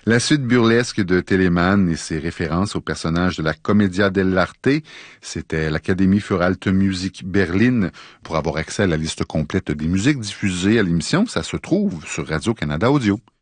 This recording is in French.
La suite burlesque de Telemann et ses références aux personnages de la Commedia dell'arte, c'était l'Académie für Alte Musik Berlin. Pour avoir accès à la liste complète des musiques diffusées à l'émission, ça se trouve sur Radio-Canada Audio.